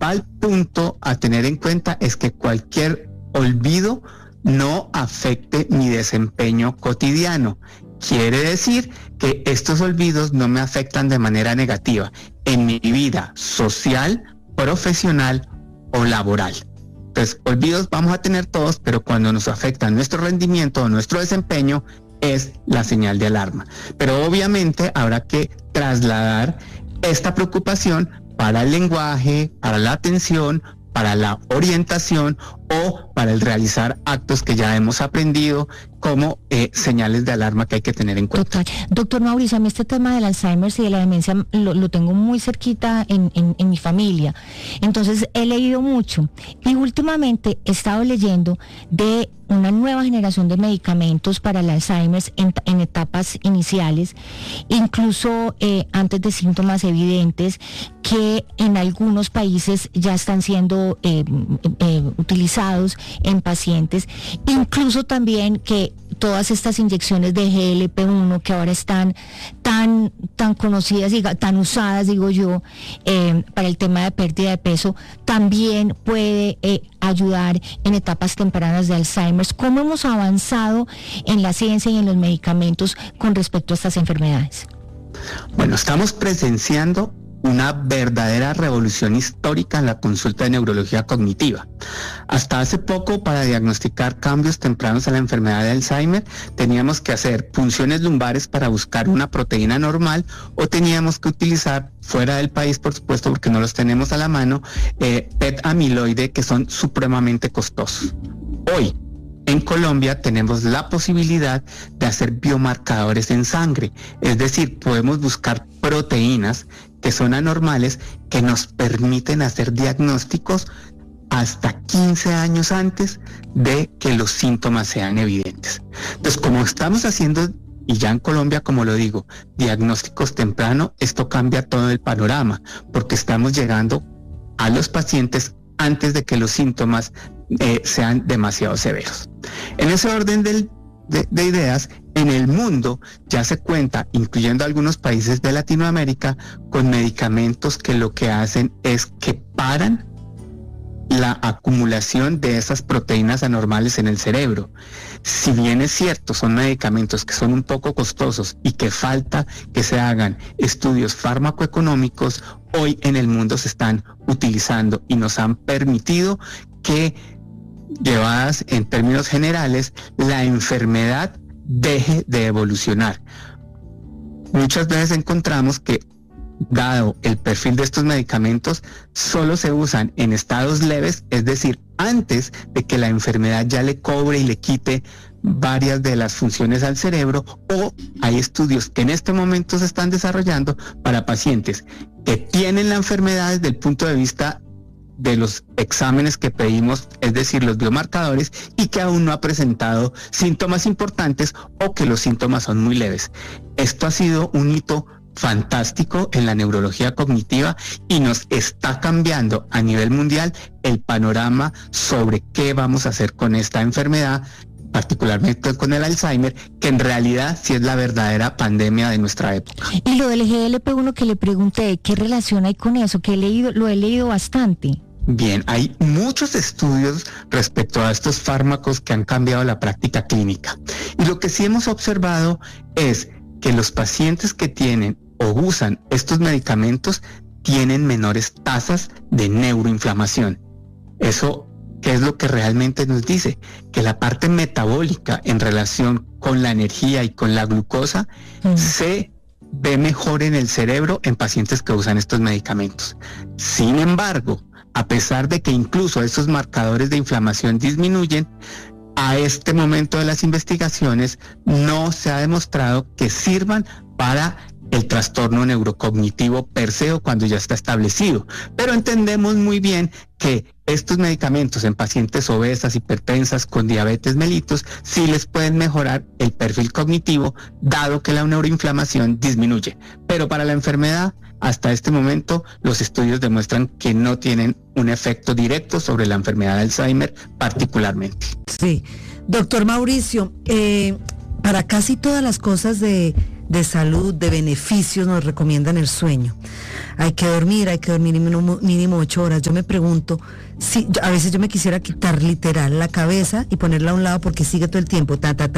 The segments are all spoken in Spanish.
principal punto a tener en cuenta es que cualquier olvido no afecte mi desempeño cotidiano. Quiere decir que estos olvidos no me afectan de manera negativa en mi vida social, profesional o laboral. Entonces, olvidos vamos a tener todos, pero cuando nos afecta nuestro rendimiento o nuestro desempeño es la señal de alarma. Pero obviamente habrá que trasladar esta preocupación para el lenguaje, para la atención, para la orientación o para el realizar actos que ya hemos aprendido como señales de alarma que hay que tener en cuenta. Doctor Mauricio, a mí este tema del Alzheimer y de la demencia lo tengo muy cerquita en mi familia. Entonces he leído mucho y últimamente he estado leyendo de una nueva generación de medicamentos para el Alzheimer en etapas iniciales, incluso antes de síntomas evidentes, que en algunos países ya están siendo utilizados en pacientes, incluso también que todas estas inyecciones de GLP-1 que ahora están tan conocidas y tan usadas, digo yo, para el tema de pérdida de peso, también puede ayudar en etapas tempranas de Alzheimer. ¿Cómo hemos avanzado en la ciencia y en los medicamentos con respecto a estas enfermedades? Bueno, estamos presenciando una verdadera revolución histórica en la consulta de neurología cognitiva. Hasta hace poco, para diagnosticar cambios tempranos en la enfermedad de Alzheimer, teníamos que hacer punciones lumbares para buscar una proteína normal o teníamos que utilizar, fuera del país por supuesto porque no los tenemos a la mano, PET amiloide, que son supremamente costosos. Hoy, en Colombia tenemos la posibilidad de hacer biomarcadores en sangre, es decir, podemos buscar proteínas que son anormales que nos permiten hacer diagnósticos hasta 15 años antes de que los síntomas sean evidentes. Entonces, como estamos haciendo, y ya en Colombia, como lo digo, diagnósticos temprano, esto cambia todo el panorama, porque estamos llegando a los pacientes antes de que los síntomas sean demasiado severos. En ese orden de ideas, en el mundo ya se cuenta, incluyendo algunos países de Latinoamérica, con medicamentos que lo que hacen es que paran la acumulación de esas proteínas anormales en el cerebro. Si bien es cierto, son medicamentos que son un poco costosos y que falta que se hagan estudios farmacoeconómicos, hoy en el mundo se están utilizando y nos han permitido que, llevadas en términos generales, la enfermedad deje de evolucionar. Muchas veces encontramos que, dado el perfil de estos medicamentos, solo se usan en estados leves, es decir, antes de que la enfermedad ya le cobre y le quite varias de las funciones al cerebro, o hay estudios que en este momento se están desarrollando para pacientes que tienen la enfermedad desde el punto de vista de los exámenes que pedimos, es decir, los biomarcadores, y que aún no ha presentado síntomas importantes o que los síntomas son muy leves. Esto ha sido un hito fantástico en la neurología cognitiva y nos está cambiando a nivel mundial el panorama sobre qué vamos a hacer con esta enfermedad, particularmente con el Alzheimer, que en realidad sí es la verdadera pandemia de nuestra época. Y lo del GLP-1 que le pregunté, ¿qué relación hay con eso? Que lo he leído bastante. Bien, hay muchos estudios respecto a estos fármacos que han cambiado la práctica clínica. Y lo que sí hemos observado es que los pacientes que tienen o usan estos medicamentos tienen menores tasas de neuroinflamación. Eso, ¿qué es lo que realmente nos dice? Que la parte metabólica en relación con la energía y con la glucosa se ve mejor en el cerebro en pacientes que usan estos medicamentos. Sin embargo, a pesar de que incluso esos marcadores de inflamación disminuyen, a este momento de las investigaciones no se ha demostrado que sirvan para el trastorno neurocognitivo per se o cuando ya está establecido. Pero entendemos muy bien que estos medicamentos en pacientes obesas, hipertensas, con diabetes mellitus, sí les pueden mejorar el perfil cognitivo, dado que la neuroinflamación disminuye. Pero para la enfermedad, hasta este momento, los estudios demuestran que no tienen un efecto directo sobre la enfermedad de Alzheimer particularmente. Sí. Doctor Mauricio, para casi todas las cosas de salud, de beneficios, nos recomiendan el sueño. hay que dormir mínimo 8 horas. Yo me pregunto, a veces yo me quisiera quitar literal la cabeza y ponerla a un lado porque sigue todo el tiempo,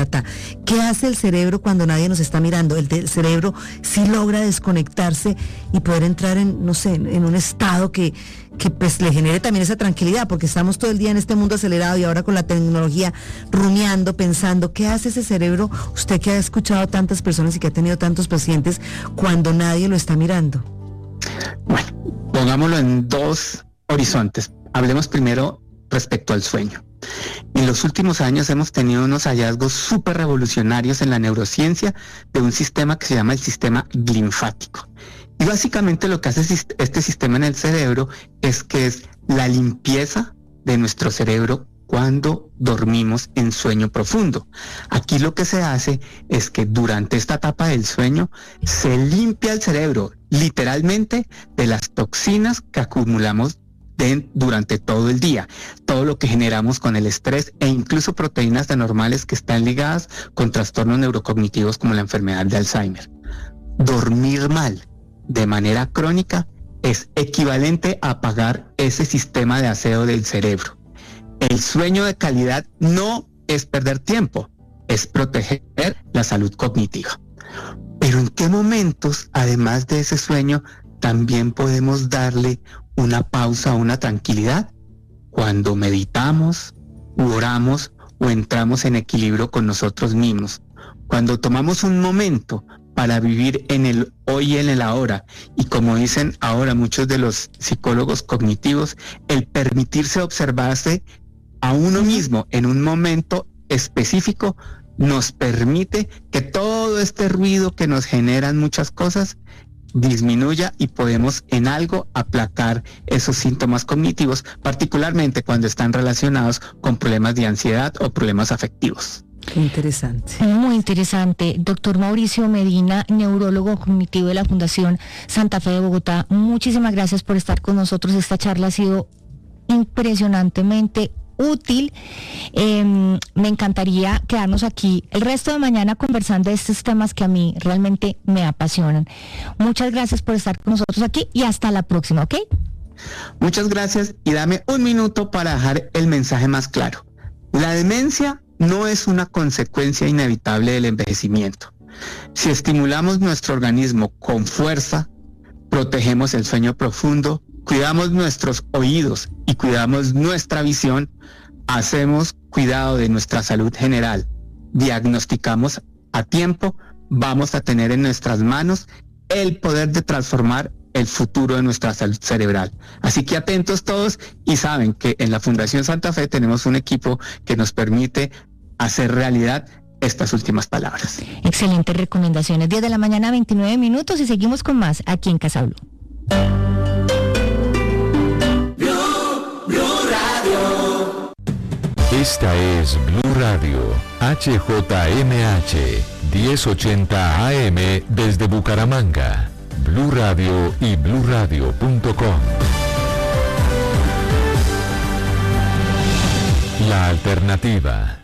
¿Qué hace el cerebro cuando nadie nos está mirando? El cerebro sí logra desconectarse y poder entrar en, no sé, en un estado que pues le genere también esa tranquilidad, porque estamos todo el día en este mundo acelerado y ahora con la tecnología rumiando, pensando, ¿qué hace ese cerebro? Usted que ha escuchado tantas personas y que ha tenido tantos pacientes cuando nadie lo está mirando. Bueno, pongámoslo en dos horizontes. Hablemos primero respecto al sueño. En los últimos años hemos tenido unos hallazgos súper revolucionarios en la neurociencia de un sistema que se llama el sistema linfático. Y básicamente lo que hace este sistema en el cerebro es que es la limpieza de nuestro cerebro cuando dormimos en sueño profundo. Aquí lo que se hace es que durante esta etapa del sueño se limpia el cerebro literalmente de las toxinas que acumulamos durante todo el día, todo lo que generamos con el estrés e incluso proteínas anormales que están ligadas con trastornos neurocognitivos como la enfermedad de Alzheimer. Dormir mal de manera crónica es equivalente a apagar ese sistema de aseo del cerebro. El sueño de calidad no es perder tiempo, es proteger la salud cognitiva. Pero ¿en qué momentos, además de ese sueño, también podemos darle una pausa, una tranquilidad? Cuando meditamos, oramos o entramos en equilibrio con nosotros mismos. Cuando tomamos un momento para vivir en el hoy y en el ahora. Y como dicen ahora muchos de los psicólogos cognitivos, el permitirse observarse a uno mismo en un momento específico nos permite que todo este ruido que nos generan muchas cosas disminuya y podemos en algo aplacar esos síntomas cognitivos, particularmente cuando están relacionados con problemas de ansiedad o problemas afectivos. Qué interesante. Muy interesante. Doctor Mauricio Medina, neurólogo cognitivo de la Fundación Santa Fe de Bogotá, muchísimas gracias por estar con nosotros. Esta charla ha sido impresionantemente útil. Me encantaría quedarnos aquí el resto de mañana conversando de estos temas que a mí realmente me apasionan. Muchas gracias por estar con nosotros aquí y hasta la próxima, ¿ok? Muchas gracias y dame un minuto para dejar el mensaje más claro. La demencia no es una consecuencia inevitable del envejecimiento. Si estimulamos nuestro organismo con fuerza, protegemos el sueño profundo, cuidamos nuestros oídos y cuidamos nuestra visión, hacemos cuidado de nuestra salud general, diagnosticamos a tiempo, vamos a tener en nuestras manos el poder de transformar el futuro de nuestra salud cerebral. Así que atentos todos y saben que en la Fundación Santa Fe tenemos un equipo que nos permite hacer realidad estas últimas palabras. Excelentes recomendaciones. 10 de la mañana, 29 minutos y seguimos con más aquí en Casa Blue. Blue Radio. Esta es Blue Radio, HJMH, 1080 AM desde Bucaramanga. Blue Radio y bluradio.com. La alternativa.